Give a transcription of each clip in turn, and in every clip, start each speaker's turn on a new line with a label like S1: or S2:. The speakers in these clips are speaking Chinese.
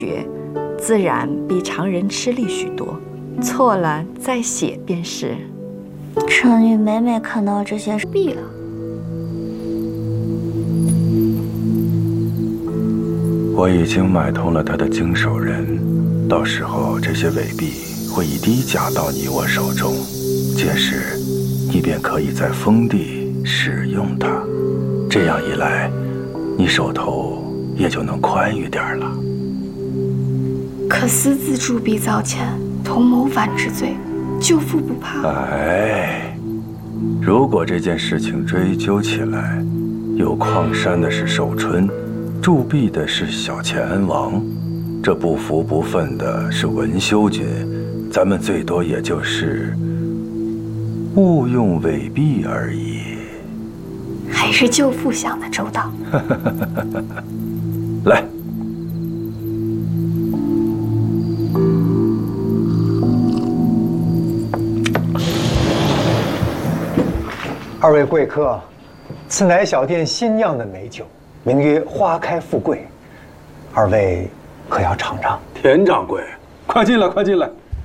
S1: 学，自然比常人吃力许多。错了再写便是。
S2: 臣女每每看到这些，
S3: 毙了。
S4: 我已经买通了他的经手人，到时候这些伪币会以低价到你我手中，届时你便可以在封地使用它。这样一来，你手头也就能宽裕点了。
S3: 可私自铸币造钱，同谋反之罪，舅父不怕？
S4: 哎，如果这件事情追究起来，有矿山的是寿春，铸币的是小钱安王，这不服不忿的是文修君，咱们最多也就是误用伪币而已。
S3: 还是舅父想的周到。
S4: 来，
S5: 二位贵客，此乃小店新酿的美酒，名曰花开富贵，二位可要尝尝？
S6: 田掌柜，快进来，快进来。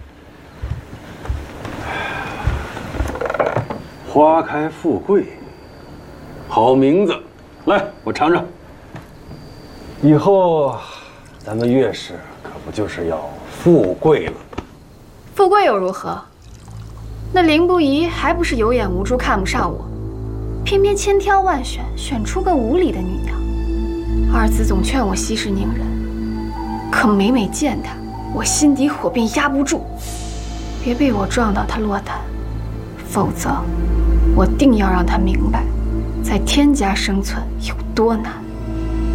S6: 花开富贵，好名字，来，我尝尝。以后咱们岳氏可不就是要富贵了吗？
S3: 富贵又如何？那凌不疑还不是有眼无珠，看不上我，偏偏千挑万选，选出个无理的女娘。二子总劝我息事宁人，可每每见她，我心底火便压不住，别被我撞到她落单，否则我定要让她明白，在天家生存有多难。